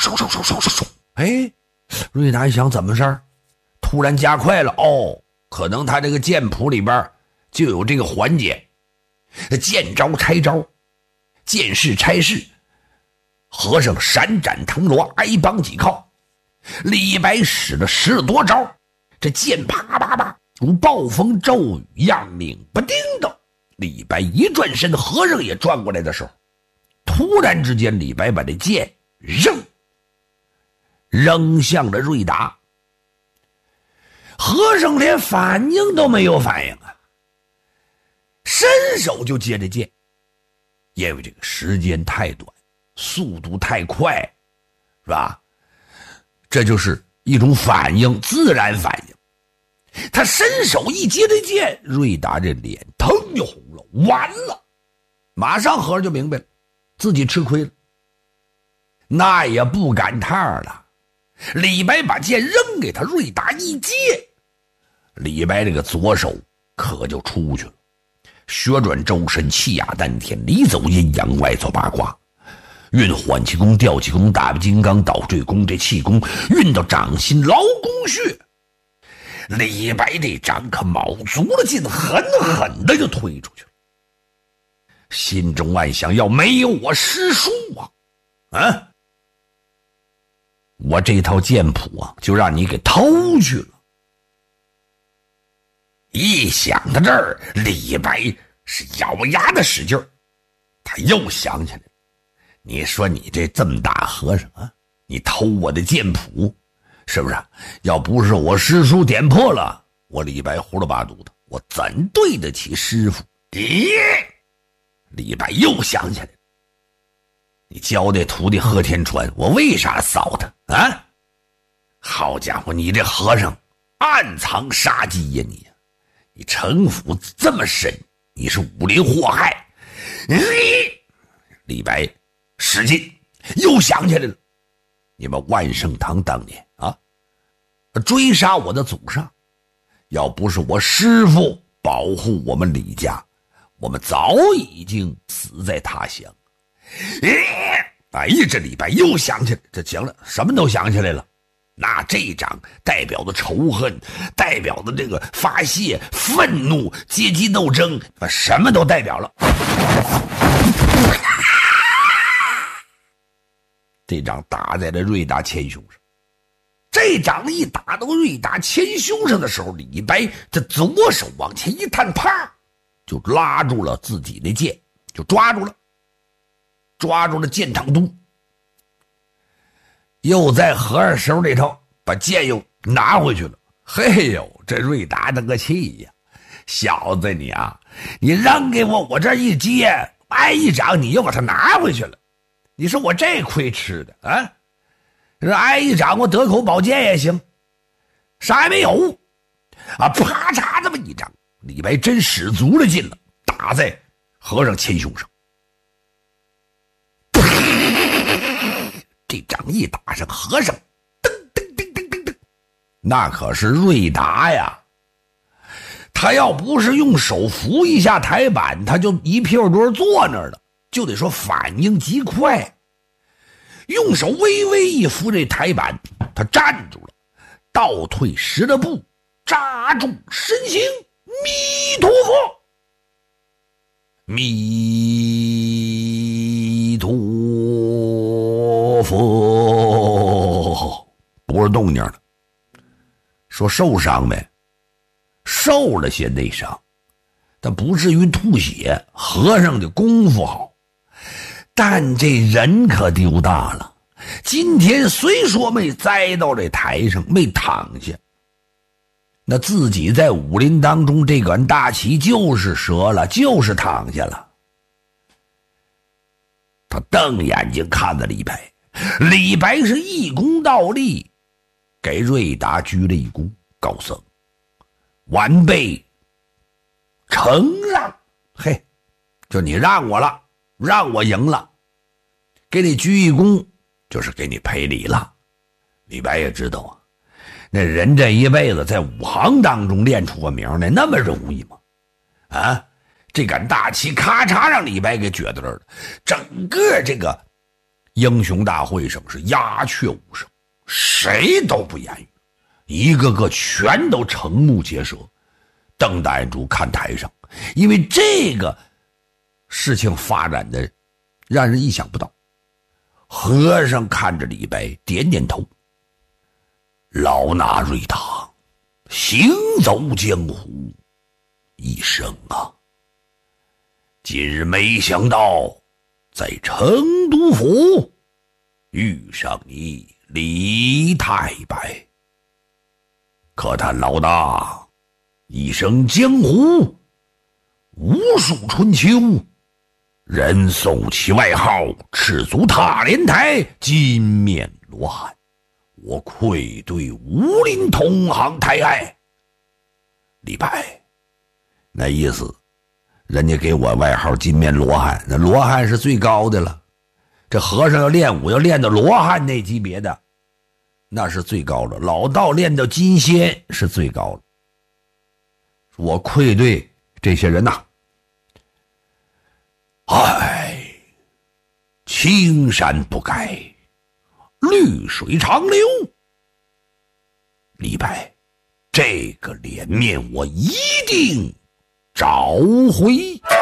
唰。哎，瑞达一想怎么事儿，突然加快了。哦，可能他这个剑谱里边就有这个环节，见招拆招，见势拆势。和尚闪斩腾挪，挨帮几靠。李白使了10多招，这剑啪啪啪如暴风骤雨一样拧不定的。李白一转身，和尚也转过来的时候，突然之间李白把这剑扔向了瑞达。和尚连反应都没有反应啊，伸手就接着剑。因为这个时间太短，速度太快，是吧？这就是一种反应，自然反应。他伸手一接这剑，瑞达这脸腾就红了，完了！马上和尚就明白了，自己吃亏了，那也不赶趟了。李白把剑扔给他，瑞达一接，李白这个左手可就出去了，旋转周身，气压丹田，里走阴阳，外走八卦，运缓气功、调气功、大不金刚、倒坠功，这气功运到掌心劳宫穴。李白这掌可卯足了劲，狠狠的就推出去了。心中暗想，要没有我师叔啊，我这套剑谱啊就让你给偷去了。一想到这儿，李白是咬牙的使劲儿，他又想起来了，你说你这么大和尚啊，你偷我的剑谱，是不是？要不是我师叔点破了，我李白胡了八嘟的，我怎对得起师傅？咦，李白又想起来了，你教那徒弟贺天川，我为啥扫他啊？好家伙，你这和尚暗藏杀机呀你！你城府这么深，你是武林祸害。李白使劲又想起来了，你们万圣堂当年啊追杀我的祖上，要不是我师父保护我们李家，我们早已经死在他乡。哎呀，这李白又想起来，这行了，什么都想起来了。那这掌代表的仇恨，代表的这个发泄、愤怒、阶级斗争，什么都代表了。这掌打在了瑞达前胸上。这掌一打到瑞达前胸上的时候，李白这左手往前一探，啪，就拉住了自己的剑，就抓住了剑膛肚。又在和尚手里头把剑又拿回去了。嘿呦，这瑞达那个气呀！小子你啊，你扔给我这一接，挨一掌，你又把它拿回去了。你说我这亏吃的啊？这挨一掌我得口宝剑也行，啥也没有啊！啪嚓这么一掌，李白真使足了劲了，打在和尚前胸上。这掌一打上，和尚噔噔噔噔噔噔，那可是瑞达呀！他要不是用手扶一下台板，他就一屁股墩坐那儿了，就得说反应极快。用手微微一扶这台板，他站住了，倒退10了步，扎住身形，弥陀佛，弥陀佛，不是动静了。说受伤没？受了些内伤，但不至于吐血。和尚的功夫好，但这人可丢大了。今天虽说没栽到这台上，没躺下，那自己在武林当中这杆大旗就是折了，就是躺下了。他瞪眼睛看着李白，李白是一躬倒立，给瑞达鞠了一躬，高僧完备承让。嘿，就你让我了，让我赢了，给你鞠一躬，就是给你赔礼了。李白也知道啊，那人这一辈子在武行当中练出个名来，那么容易吗？啊，这杆大旗咔嚓让李白给撅到这儿了，整个这个英雄大会上是鸦雀无声，谁都不言语，一个个全都瞠目结舌，瞪着眼珠看台上。因为这个事情发展的让人意想不到。和尚看着李白点点头，老衲瑞堂行走江湖一生啊，今日没想到在成都府遇上你李太白。可叹老衲一生江湖无数春秋，人送其外号赤足踏莲台，金面罗汉，我愧对武林同行太爱。李白，那意思人家给我外号金面罗汉，那罗汉是最高的了，这和尚要练武要练到罗汉那级别的，那是最高了，老道练到金仙是最高了。我愧对这些人呐。唉，青山不改，绿水长流。李白，这个脸面我一定找回。